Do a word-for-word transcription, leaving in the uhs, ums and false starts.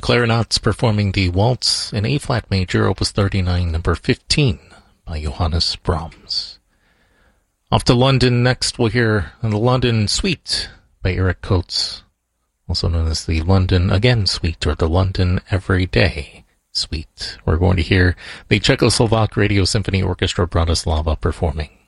clarinets performing the Waltz in A-flat major, Opus thirty-nine, number fifteen, by Johannes Brahms. Off to London next, we'll hear the London Suite by Eric Coates, also known as the London Again Suite or the London Every Day Suite. We're going to hear the Czechoslovak Radio Symphony Orchestra Bratislava performing.